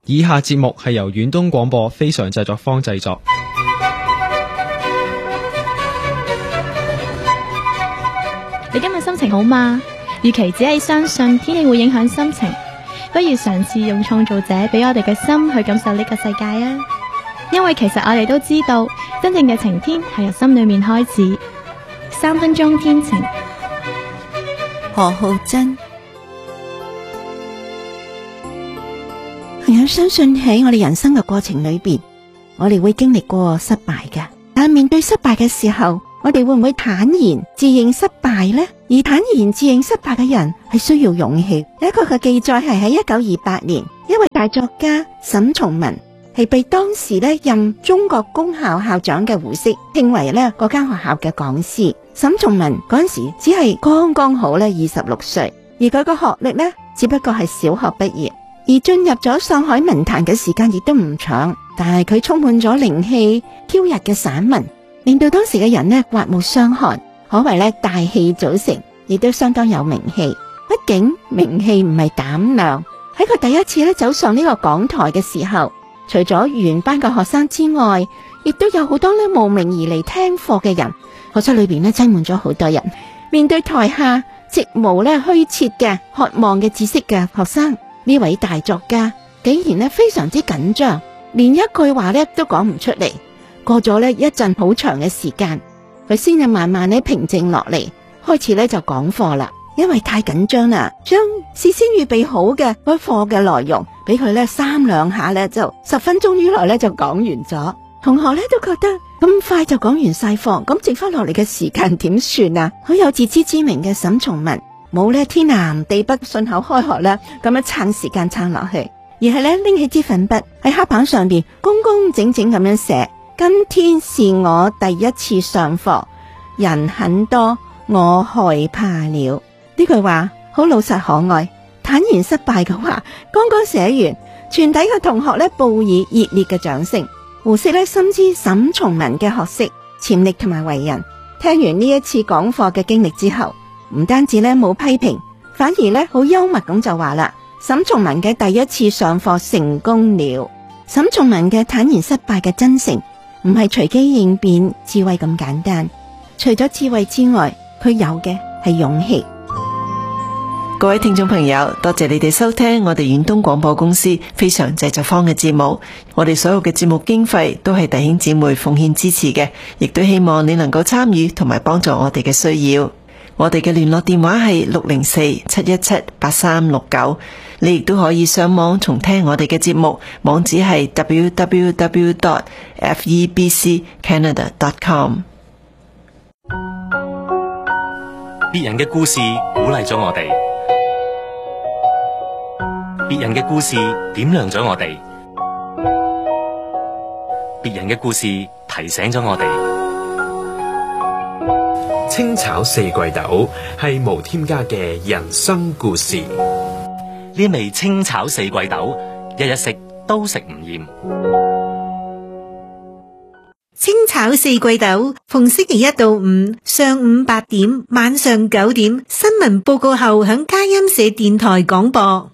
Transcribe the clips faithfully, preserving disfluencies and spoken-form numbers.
以下節目係由遠東廣播非常製作坊製作。 你今日心情好嗎？與其只係相信天氣會影響心情，不如嘗試用創造者俾我哋嘅心去感受呢個世界啊！因為其實我哋都知道，真正嘅晴天係由心裏面開始。三分鐘天晴， 何浩珍。朋友，相信喺我哋人生嘅過程裏邊，我哋會經歷過失敗嘅。但面對失敗嘅時候，我哋會唔會坦然自認失敗呢？而坦然自認失敗嘅人係需要勇氣。有一個嘅記載係喺一九二八年，一位大作家沈從文係被當時咧任中國公校校長嘅胡適聘為咧嗰間學校嘅講師。沈從文嗰陣時只係剛剛好咧二十六歲，而佢個學歷咧只不過係小學畢業，而進入咗上海文壇嘅時間亦都唔長，但係佢充滿咗靈氣飄逸嘅散文，令到當時嘅人呢刮目相看，可謂咧大器早成，亦都相當有名氣。畢竟名氣唔係膽量。喺佢第一次咧走上呢個講台嘅時候，除咗原班嘅學生之外，亦都有好多咧慕名而嚟聽課嘅人。課室裏邊咧擠滿咗好多人，面對台下直無咧虛設嘅渴望嘅知識嘅學生，呢位大作家竟然咧非常之緊張，連一句話咧都講唔出嚟。過咗咧一陣好長嘅時間，佢先至慢慢咧平靜落嚟，開始咧就講課啦。因為太緊張啦，將事先預備好嘅嗰課嘅內容俾佢咧三兩下咧就十分鐘以內咧就講完咗。同學咧都覺得咁快就講完晒課，咁剩翻落嚟嘅時間點算啊？好有自知之明嘅沈從文冇咧天南地北順口開河啦，咁樣撐時間撐落去，而係咧拎起支粉筆喺黑板上邊工工整整咁樣寫：今天是我第一次上課，人很多，我害怕了。呢句話好老實可愛，坦然失敗嘅話剛剛寫完，全體嘅同學咧報以熱烈嘅掌聲。胡適咧深知沈從文嘅學識、潛力同埋為人，聽完呢一次講課嘅經歷之後，唔單止咧冇批評，反而咧好幽默咁就話啦：沈從文嘅第一次上課成功了。沈從文嘅坦然失敗嘅真誠，唔係隨機應變、智慧咁簡單。除咗智慧之外，佢有嘅係勇氣。 各位聽眾朋友，多謝你哋收聽我哋遠東廣播公司非常製作坊嘅節目。我哋所有嘅節目經費都係弟兄姊妹奉獻支持嘅，亦都希望你能夠參與同埋幫助我哋嘅需要。我哋嘅聯絡電話係六零四七一七八三六九，你亦都可以上網重聽我哋嘅節目，網址係 double-u double-u double-u dot f e b c canada dot com。 別人嘅故事鼓勵咗我哋，別人嘅故事點亮咗我哋，別人嘅故事提醒咗我哋。 清炒四季豆係無添加嘅人生故事。 呢味清炒四季豆，日日食都食唔厭。 清炒四季豆，逢星期一到五上午八點、晚上九點，新聞報告後響佳音社電台廣播。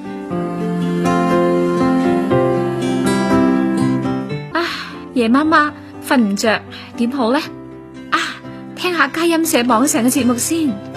啊，夜媽媽瞓唔着，點好呢？啊，聽下佳音社網上嘅節目先。